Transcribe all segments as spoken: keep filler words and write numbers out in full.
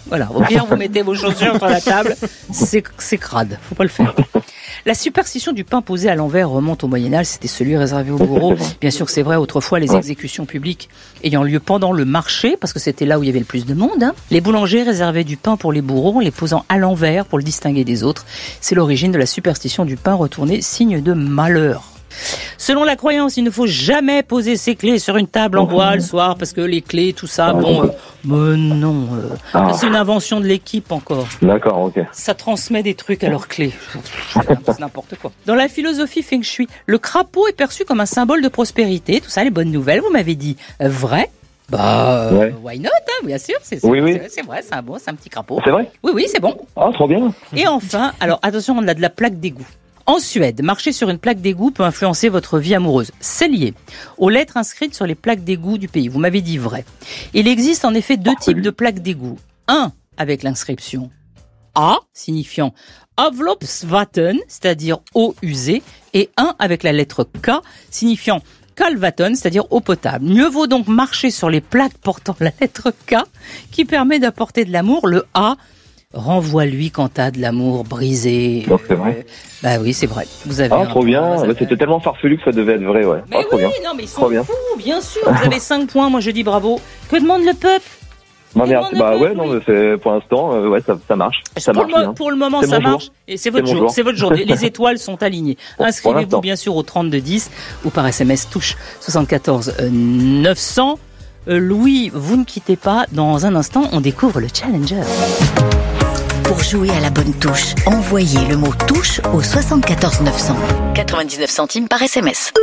Voilà, au pire, vous mettez vos chaussures sur la table, c'est, c'est crade, faut pas le faire. La superstition du pain posé à l'envers remonte au Moyen-Âge, c'était celui réservé aux bourreaux. Bien sûr que c'est vrai, autrefois, les exécutions publiques ayant lieu pendant le marché, parce que c'était là où il y avait le plus de monde, hein, les boulangers réservaient du pain pour les bourreaux en les posant à l'envers pour le distinguer des autres. C'est l'origine de la superstition du pain retourné, signe de malheur. Selon la croyance, il ne faut jamais poser ses clés sur une table en bois le soir parce que les clés, tout ça, bon, euh, mais non, euh, ah. c'est une invention de l'équipe encore. D'accord, ok. Ça transmet des trucs à leurs clés. C'est n'importe quoi. Dans la philosophie Feng Shui, le crapaud est perçu comme un symbole de prospérité, tout ça, les bonnes nouvelles. Vous m'avez dit euh, vrai? Bah, euh, ouais. Why not, hein, bien sûr, c'est, c'est, oui, oui. c'est, c'est vrai, c'est un bon, c'est un petit crapaud. C'est vrai? Oui, oui, c'est bon. Ah, trop bien. Et enfin, alors attention, on a de la plaque d'égout. En Suède, marcher sur une plaque d'égout peut influencer votre vie amoureuse. C'est lié aux lettres inscrites sur les plaques d'égout du pays. Vous m'avez dit vrai. Il existe en effet deux types de plaques d'égout. Un avec l'inscription A, signifiant avloppsvatten, c'est-à-dire eau usée, et un avec la lettre K, signifiant Kallvatten, c'est-à-dire eau potable. Mieux vaut donc marcher sur les plaques portant la lettre K, qui permet d'apporter de l'amour. Le A, renvoie-lui quand t'as de l'amour brisé. Donc c'est vrai. Euh, bah oui, c'est vrai. Vous avez. Ah, trop bien. Bah, c'était tellement farfelu que ça devait être vrai, ouais. Mais ah, trop oui, bien. non, mais ils sont trop bien. fous, bien sûr. Vous avez cinq points. Moi, je dis bravo. Que demande le peuple? Non, merci. Bah ouais, non, mais c'est pour l'instant, euh, ouais, ça, ça marche. Ça pour, marche le, bien. pour le moment, c'est ça marche. Jour. Et c'est votre c'est jour. C'est votre jour. Les étoiles sont alignées. Bon, inscrivez-vous bien sûr au trente-deux dix ou par S M S touche soixante-quatorze neuf cents. Euh, Louis, vous ne quittez pas. Dans un instant, on découvre le Challenger. Pour jouer à la bonne touche, envoyez le mot touche au soixante-quatorze neuf cents. quatre-vingt-dix-neuf centimes par S M S.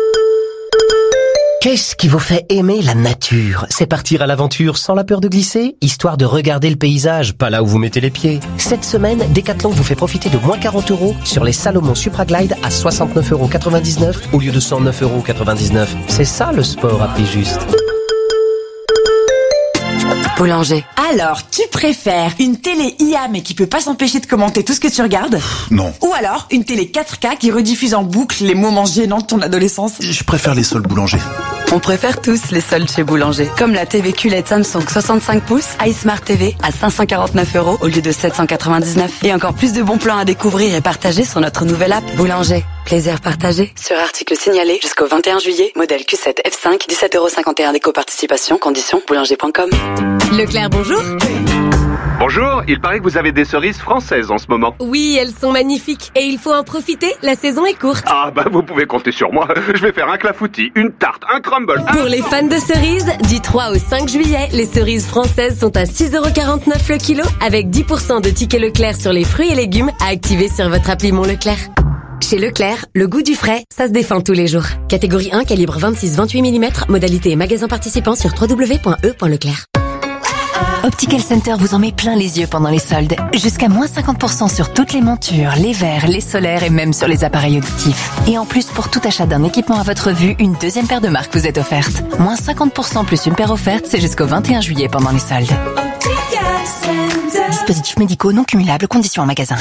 Qu'est-ce qui vous fait aimer la nature? C'est partir à l'aventure sans la peur de glisser, histoire de regarder le paysage, pas là où vous mettez les pieds. Cette semaine, Decathlon vous fait profiter de moins quarante euros sur les Salomon Supra Glide à soixante-neuf euros quatre-vingt-dix-neuf au lieu de cent neuf euros quatre-vingt-dix-neuf. C'est ça le sport à prix juste. Boulanger. Alors, tu préfères une télé I A mais qui peut pas s'empêcher de commenter tout ce que tu regardes? Non. Ou alors une télé quatre K qui rediffuse en boucle les moments gênants de ton adolescence? Je préfère les soldes Boulanger. On préfère tous les soldes chez Boulanger. Comme la T V Q L E D Samsung soixante-cinq pouces, iSmart T V à cinq cent quarante-neuf euros au lieu de sept cent quatre-vingt-dix-neuf. Et encore plus de bons plans à découvrir et partager sur notre nouvelle app Boulanger. Plaisir partagé. Sur article signalé jusqu'au vingt et un juillet. Modèle Q sept F cinq, dix-sept euros cinquante et un d'éco-participation. Conditions boulanger point com. Leclerc, bonjour. Bonjour, il paraît que vous avez des cerises françaises en ce moment. Oui, elles sont magnifiques. Et il faut en profiter, la saison est courte. Ah bah vous pouvez compter sur moi. Je vais faire un clafoutis, une tarte, un crumble. Un... Pour les fans de cerises, du trois au cinq juillet, les cerises françaises sont à six euros quarante-neuf le kilo, avec dix pour cent de tickets Leclerc sur les fruits et légumes à activer sur votre appli Mon Leclerc. Chez Leclerc, le goût du frais, ça se défend tous les jours. Catégorie un, calibre vingt-six vingt-huit millimètres, modalité et magasin participant sur w w w point e point leclerc. Optical Center vous en met plein les yeux pendant les soldes. Jusqu'à moins cinquante pour cent sur toutes les montures, les verres, les solaires et même sur les appareils auditifs. Et en plus, pour tout achat d'un équipement à votre vue, une deuxième paire de marques vous est offerte. Moins cinquante pour cent plus une paire offerte, c'est jusqu'au vingt et un juillet pendant les soldes. Dispositifs médicaux non cumulables, conditions en magasin.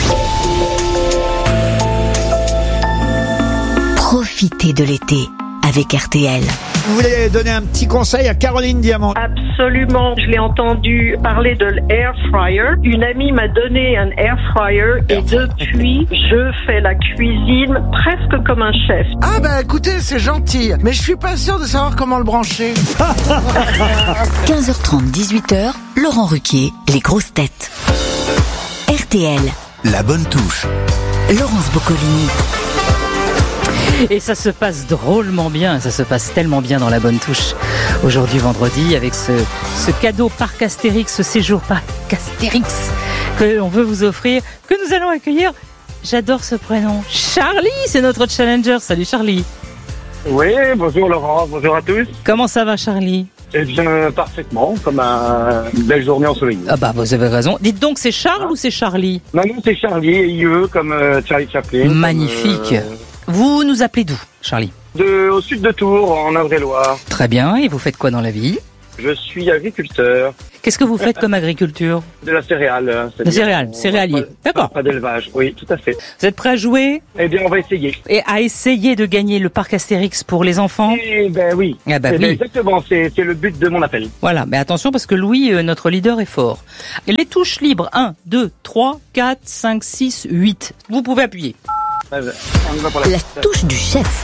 Profitez de l'été avec R T L. Vous voulez donner un petit conseil à Caroline Diamant? Absolument. Je l'ai entendu parler de l'air fryer. Une amie m'a donné un air fryer et depuis, je fais la cuisine presque comme un chef. Ah bah écoutez, c'est gentil, mais je suis pas sûr de savoir comment le brancher. quinze heures trente, dix-huit heures, Laurent Ruquier, les grosses têtes. R T L. La bonne touche. Laurence Boccolini. Et ça se passe drôlement bien, ça se passe tellement bien dans la bonne touche. Aujourd'hui, vendredi, avec ce, ce cadeau Parc Astérix, ce séjour Parc Astérix que l'on veut vous offrir, que nous allons accueillir. J'adore ce prénom. Charlie, c'est notre challenger. Salut Charlie. Oui, bonjour Laurent, bonjour à tous. Comment ça va Charlie? Eh bien, parfaitement, comme un- une belle journée ensoleillée. Ah bah, vous avez raison. Dites donc, c'est Charles ah. ou c'est Charlie? Non, non, c'est Charlie, et I E, comme euh, Charlie Chaplin. Magnifique. Comme, euh, Vous nous appelez d'où, Charlie? de, au sud de Tours, en Indre-et-Loire. Très bien, et vous faites quoi dans la vie? Je suis agriculteur. Qu'est-ce que vous faites comme agriculture? De la céréale. De céréales, céréalier. D'accord. Pas d'élevage, oui, tout à fait. Vous êtes prêts à jouer? Eh bien, on va essayer. Et à essayer de gagner le parc Astérix pour les enfants? Eh ben oui. Ah bah Eh oui. ben, exactement, c'est, c'est le but de mon appel. Voilà, mais attention parce que Louis, euh, notre leader, est fort. Et les touches libres, un, deux, trois, quatre, cinq, six, huit. Vous pouvez appuyer. On y va pour la, La touche du chef.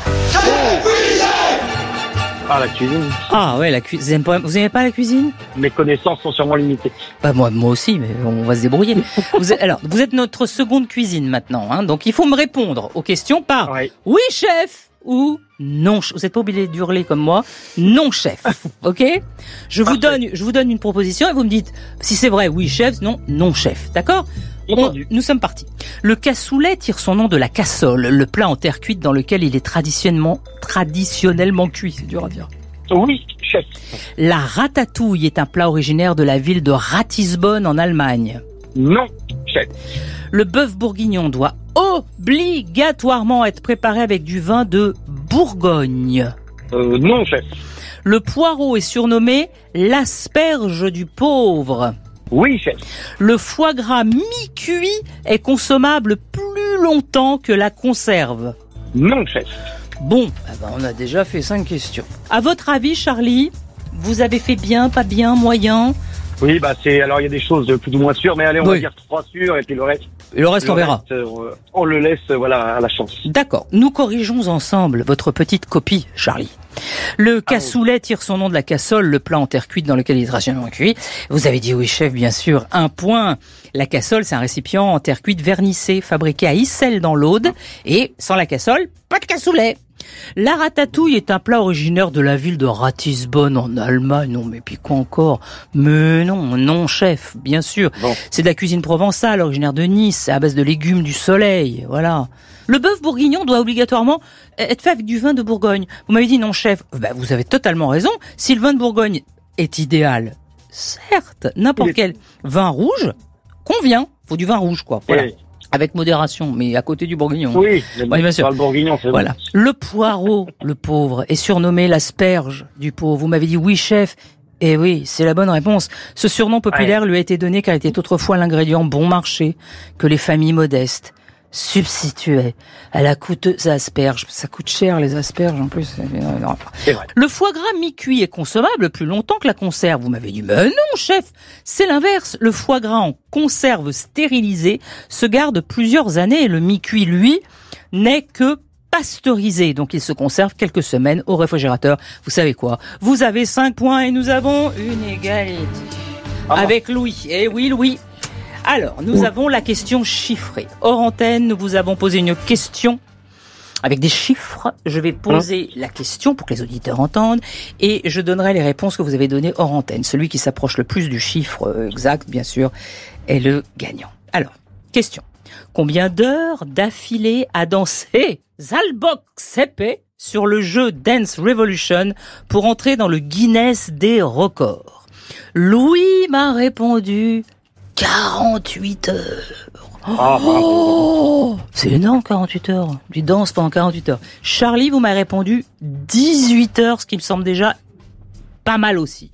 Ah, la cuisine. Ah ouais, la cuisine. Vous aimez pas, vous aimez pas la cuisine? Mes connaissanses sont sûrement limitées. Bah moi, moi aussi, mais on va se débrouiller. Vous êtes, alors, vous êtes notre seconde cuisine maintenant, hein, donc il faut me répondre aux questions par Oui. oui chef ou non. Vous n'êtes pas obligé d'hurler comme moi. Non chef, ok? Je vous donne, je vous donne une proposition et vous me dites si c'est vrai oui chef, non non chef, d'accord? On, nous sommes partis. Le cassoulet tire son nom de la cassole, le plat en terre cuite dans lequel il est traditionnellement, traditionnellement cuit. C'est dur à dire. Oui, chef. La ratatouille est un plat originaire de la ville de Ratisbonne en Allemagne. Non, chef. Le bœuf bourguignon doit obligatoirement être préparé avec du vin de Bourgogne. Euh, non, chef. Le poireau est surnommé l'asperge du pauvre. Oui, chef. Le foie gras mi-cuit est consommable plus longtemps que la conserve. Non, chef. Bon, eh ben on a déjà fait cinq questions. À votre avis, Charlie, vous avez fait bien, pas bien, moyen? Oui, bah c'est, alors il y a des choses plus ou moins sûres, mais allez, on Oui. va dire trois sûres, et puis le reste. Et le reste, on verra. reste, euh, on le laisse, euh, voilà, à la chance. D'accord. Nous corrigeons ensemble votre petite copie, Charlie. Le cassoulet tire son nom de la cassole, le plat en terre cuite dans lequel il est traditionnellement cuit. Vous avez dit oui, chef, bien sûr. Un point. La cassole, c'est un récipient en terre cuite vernissé, fabriqué à Issel dans l'Aude. Et sans la cassole, pas de cassoulet. La ratatouille est un plat originaire de la ville de Ratisbonne en Allemagne. Non, mais puis quoi encore? Mais non, non, chef, bien sûr. Bon. C'est de la cuisine provençale, originaire de Nice, à base de légumes du soleil, voilà. Le bœuf bourguignon doit obligatoirement être fait avec du vin de Bourgogne. Vous m'avez dit non, chef. Ben, vous avez totalement raison. Si le vin de Bourgogne est idéal, certes, n'importe Oui. quel vin rouge convient. Faut du vin rouge, quoi. Voilà. Oui. Avec modération, mais à côté du bourguignon. Oui, Oui, bien sûr. Pas le bourguignon, c'est Voilà. bon. Le poireau, le pauvre, est surnommé l'asperge du pauvre. Vous m'avez dit oui, chef. Eh oui, c'est la bonne réponse. Ce surnom populaire Ouais. lui a été donné car il était autrefois l'ingrédient bon marché que les familles modestes substituaient à la coûteuse asperge. Ça coûte cher, les asperges, en plus. C'est vrai. Le foie gras mi-cuit est consommable plus longtemps que la conserve. Vous m'avez dit, mais non, chef, c'est l'inverse. Le foie gras en conserve stérilisé se garde plusieurs années et le mi-cuit, lui, n'est que pasteurisé. Donc, il se conserve quelques semaines au réfrigérateur. Vous savez quoi? Vous avez cinq points et nous avons une égalité. Ah. Avec Louis. Eh oui, Louis. Alors, nous Ouh. avons la question chiffrée. Hors antenne, nous vous avons posé une question avec des chiffres. Je vais poser la question pour que les auditeurs entendent et je donnerai les réponses que vous avez données hors antenne. Celui qui s'approche le plus du chiffre exact, bien sûr, est le gagnant. Alors, question. Combien d'heures d'affilée a dansé Zalbok Sepe sur le jeu Dance Revolution pour entrer dans le Guinness des records? Louis m'a répondu quarante-huit heures. Ah, Oh, c'est énorme, quarante-huit heures. Tu danses pendant quarante-huit heures. Charlie, vous m'avez répondu dix-huit heures, ce qui me semble déjà pas mal aussi.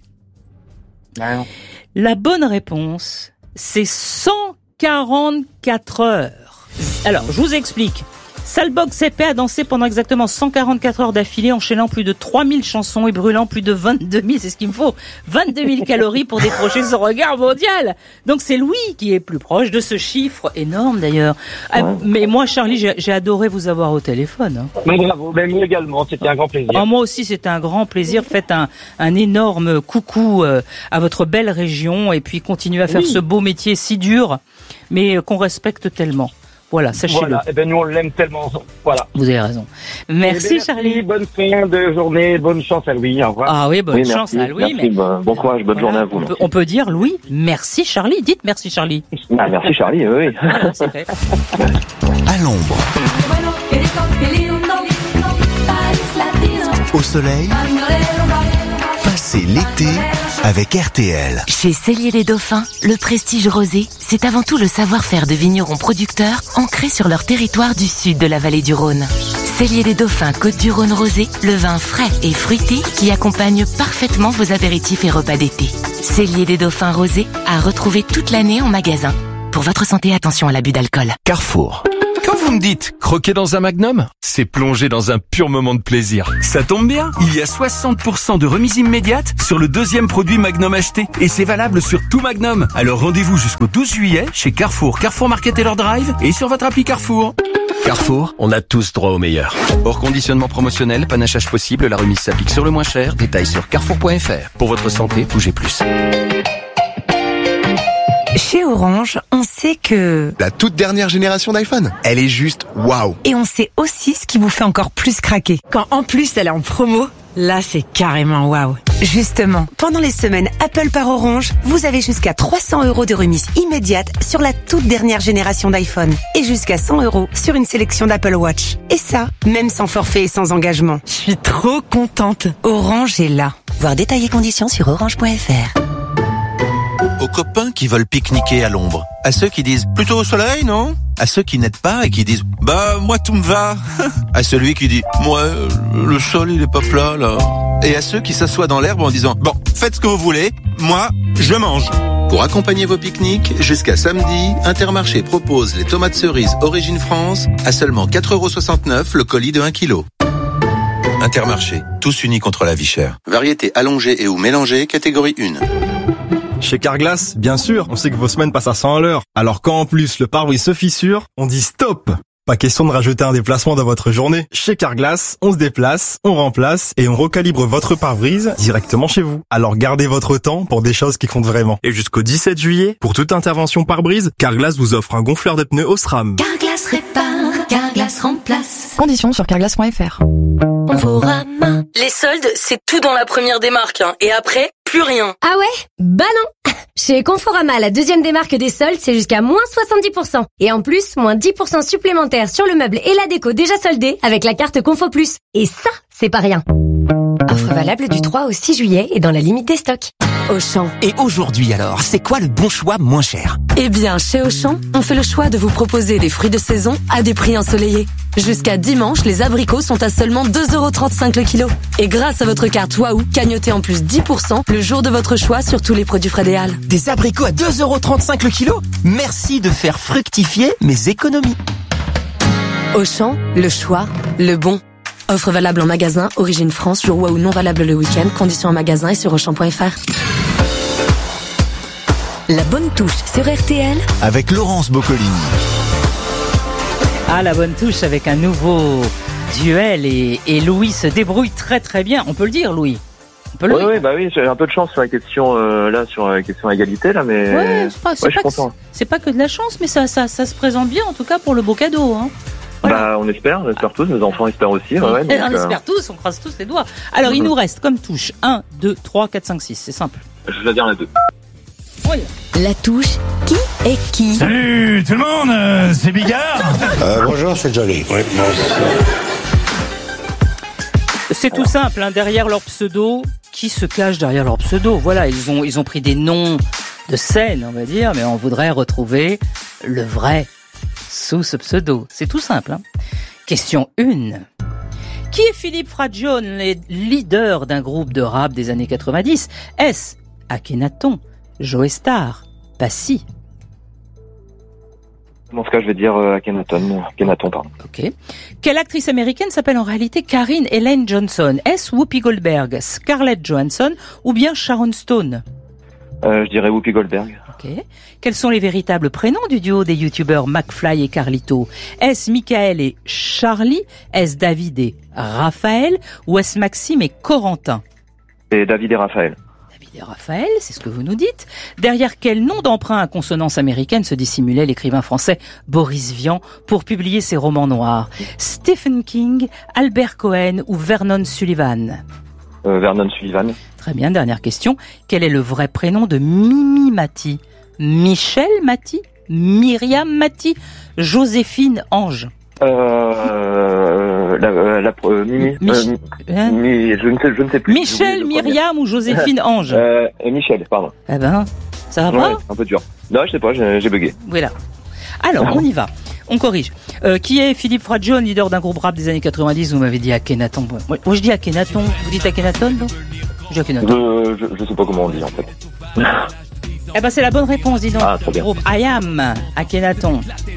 Ah, non. La bonne réponse, c'est cent quarante-quatre heures. Alors, je vous explique. Salbok Sepe a dansé pendant exactement cent quarante-quatre heures d'affilée, enchaînant plus de trois mille chansons et brûlant plus de vingt-deux mille, c'est ce qu'il me faut, vingt-deux mille calories pour décrocher son regard mondial. Donc c'est Louis qui est plus proche de ce chiffre énorme d'ailleurs. Ah, mais moi, Charlie, j'ai, j'ai adoré vous avoir au téléphone. Hein. Mais bravo, ben, moi également, c'était un grand plaisir. Oh, moi aussi, c'était un grand plaisir. Faites un, un énorme coucou euh, à votre belle région et puis continuez à faire Oui. ce beau métier si dur, mais euh, qu'on respecte tellement. Voilà, sachez-le. Voilà, et ben nous on l'aime tellement. Voilà. Vous avez raison. Merci, Eh ben, Charlie. Bonne fin de journée, bonne chance à Louis. Au revoir. Ah oui, bonne Oui, chance merci, à Louis. merci, mais bon, bon courage, bonne voilà, journée à vous. on, peut, merci. on peut dire Louis, merci Charlie. Dites merci Charlie. Ah, merci Charlie, oui. oui. Voilà, c'est fait. À l'ombre, au soleil, passez l'été avec R T L. Chez Cellier les Dauphins, le prestige rosé, c'est avant tout le savoir-faire de vignerons producteurs ancrés sur leur territoire du sud de la vallée du Rhône. Cellier des Dauphins Côte-du-Rhône Rosé, le vin frais et fruité qui accompagne parfaitement vos apéritifs et repas d'été. Cellier des Dauphins Rosé à retrouver toute l'année en magasin. Pour votre santé, attention à l'abus d'alcool. Carrefour. Quand vous me dites croquer dans un Magnum, c'est plonger dans un pur moment de plaisir. Ça tombe bien, il y a soixante pour cent de remise immédiate sur le deuxième produit Magnum acheté. Et c'est valable sur tout Magnum. Alors rendez-vous jusqu'au douze juillet chez Carrefour, Carrefour Market et leur Drive et sur votre appli Carrefour. Carrefour, on a tous droit au meilleur. Hors conditionnement promotionnel, panachage possible, la remise s'applique sur le moins cher. Détails sur carrefour point f r. Pour votre santé, bougez plus. Chez Orange, on sait que... La toute dernière génération d'iPhone, elle est juste waouh. Et on sait aussi ce qui vous fait encore plus craquer. Quand en plus elle est en promo, là c'est carrément waouh. Justement, pendant les semaines Apple par Orange, vous avez jusqu'à trois cents euros de remise immédiate sur la toute dernière génération d'iPhone. Et jusqu'à cent euros sur une sélection d'Apple Watch. Et ça, même sans forfait et sans engagement. Je suis trop contente. Orange est là. Voir détails et conditions sur orange point f r. Aux copains qui veulent pique-niquer à l'ombre. À ceux qui disent plutôt au soleil, non? À ceux qui n'aident pas et qui disent bah moi tout me va. À celui qui dit moi le sol il est pas plat là. Et à ceux qui s'assoient dans l'herbe en disant bon faites ce que vous voulez, moi je mange. Pour accompagner vos pique-niques, jusqu'à samedi, Intermarché propose les tomates cerises Origine France à seulement quatre euros soixante-neuf le colis de un kilo. Intermarché, tous unis contre la vie chère. Variété allongée et ou mélangée, catégorie un. Chez Carglass, bien sûr, on sait que vos semaines passent à cent à l'heure. Alors quand en plus le pare-brise se fissure, on dit stop. Pas question de rajouter un déplacement dans votre journée. Chez Carglass, on se déplace, on remplace et on recalibre votre pare-brise directement chez vous. Alors gardez votre temps pour des choses qui comptent vraiment. Et jusqu'au dix-sept juillet, pour toute intervention pare-brise, Carglass vous offre un gonfleur de pneus Osram. Carglass répare, Carglass remplace. Conditions sur carglass point f r. Conforama. Les soldes, c'est tout dans la première démarque, hein. Et après, plus rien. Ah ouais? Bah non. Chez Conforama, la deuxième démarque des soldes, c'est jusqu'à moins soixante-dix pour cent. Et en plus, moins dix pour cent supplémentaires sur le meuble et la déco déjà soldés avec la carte Confo Plus. Et ça, c'est pas rien. Offre valable du trois au six juillet et dans la limite des stocks. Auchan. Et aujourd'hui alors, c'est quoi le bon choix moins cher? Eh bien, chez Auchan, on fait le choix de vous proposer des fruits de saison à des prix ensoleillés. Jusqu'à dimanche, les abricots sont à seulement deux euros trente-cinq le kilo. Et grâce à votre carte Waouh, cagnotez en plus dix pour cent le jour de votre choix sur tous les produits Frédéal. Des abricots à deux euros trente-cinq le kilo? Merci de faire fructifier mes économies. Auchan, le choix, le bon. Offre valable en magasin, Origine France, jour Waouh non valable le week-end, conditions en magasin et sur auchan point f r. La bonne touche sur R T L avec Laurence Boccolini. Ah, la bonne touche avec un nouveau duel et, et Louis se débrouille très très bien. On peut le dire, Louis. On peut le oui, dire. oui, bah oui, j'ai un peu de chance sur la question euh, là, sur la question égalité là, mais ouais, c'est pas, c'est ouais, pas, que, c'est pas que de la chance, mais ça, ça, ça se présente bien en tout cas pour le beau cadeau. Hein. Voilà. Bah, on espère, on espère tous, nos enfants espèrent aussi. Ouais, ouais, donc, on euh... espère tous, on croise tous les doigts. Alors, mm-hmm. il nous reste comme touche un, deux, trois, quatre, cinq, six. C'est simple. Je vais dire la deux. Oui. La touche qui est qui? Salut tout le monde, euh, c'est Bigard. euh, bonjour, c'est Johnny. Oui, bon, c'est... c'est tout simple, hein, derrière leur pseudo, qui se cache derrière leur pseudo? Voilà, ils ont, ils ont pris des noms de scène, on va dire, mais on voudrait retrouver le vrai sous ce pseudo. C'est tout simple. Hein. Question un. Qui est Philippe Fragione, le leader d'un groupe de rap des années quatre-vingt-dix? Est-ce Akhenaton, Joe Star, Passy? Dans ce cas, je vais dire euh, Akhenaton. Akhenaton, pardon. Ok. Quelle actrice américaine s'appelle en réalité Karine Ellen Johnson? Est-ce Whoopi Goldberg, Scarlett Johansson ou bien Sharon Stone? Euh, je dirais Whoopi Goldberg. Ok. Quels sont les véritables prénoms du duo des youtubeurs McFly et Carlito? Est-ce Michael et Charlie? Est-ce David et Raphaël? Ou est-ce Maxime et Corentin? C'est David et Raphaël. David et Raphaël, c'est ce que vous nous dites. Derrière quel nom d'emprunt à consonance américaine se dissimulait l'écrivain français Boris Vian pour publier ses romans noirs? Stephen King, Albert Cohen ou Vernon Sullivan? Euh, Vernon Sullivan. Très bien, dernière question. Quel est le vrai prénom de Mimi Mati? Michel Mati? Myriam Mati? Joséphine Ange? Euh, la, euh, la, euh, Mimi, Mich- euh, hein mi, je ne sais, je ne sais plus. Michel, Myriam ou Joséphine Ange? euh, Michel, pardon. Eh ben, ça va ouais, pas? un peu dur. Non, je sais pas, j'ai, j'ai bugué. Voilà. Alors, on y va. On corrige. Euh, qui est Philippe Fradjon, leader d'un groupe rap des années quatre-vingt-dix? Vous m'avez dit Akhenaton. Moi, moi je dis Akhenaton. Vous dites Akhenaton, non? Je dis Akhenaton. Je, je, je sais pas comment on dit en fait. Eh ben c'est la bonne réponse, dis donc. Ah, trop bien. Groupe I Am, Akhenaton.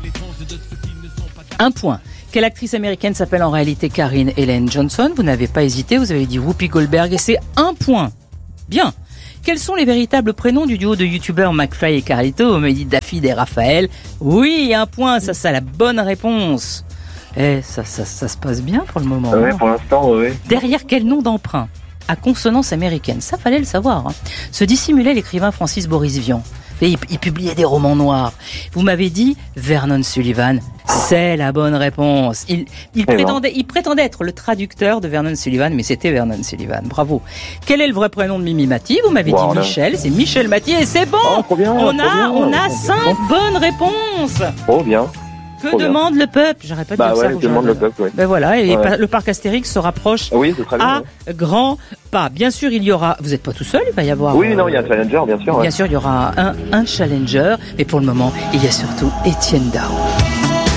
Un point. Quelle actrice américaine s'appelle en réalité Karine Ellen Johnson? Vous n'avez pas hésité, vous avez dit Whoopi Goldberg et c'est un point. Bien. Quels sont les véritables prénoms du duo de youtubeurs McFly et Carlito? On me dit Daphid et Raphaël. Oui, un point, ça c'est la bonne réponse. Eh, ça, ça, ça se passe bien pour le moment. Ouais, hein. pour l'instant, oui. Derrière quel nom d'emprunt à consonance américaine? Ça fallait le savoir. Hein. Se dissimulait l'écrivain Francis Boris Vian. Et il, il publiait des romans noirs. Vous m'avez dit Vernon Sullivan. C'est la bonne réponse. Il, il, prétendait, il prétendait être le traducteur de Vernon Sullivan, mais c'était Vernon Sullivan. Bravo. Quel est le vrai prénom de Mimi Mati? Vous m'avez wow, dit Michel. C'est Michel Mati et c'est bon. Oh, trop bien, on trop a, bien, on a trop cinq bien. bonnes réponses. Trop bien. Que Trop demande bien. le peuple? J'aurais pas bah dit ouais, ça. je demande le peuple, ouais. Ben voilà, et ouais. le parc Astérix se rapproche oui, c'est très bien, à ouais. grands pas. Bien sûr, il y aura. Vous n'êtes pas tout seul, il va y avoir. Oui, euh, non, il y a un challenger, bien sûr. Bien ouais. sûr, il y aura un, un challenger, mais pour le moment, il y a surtout Étienne Dao.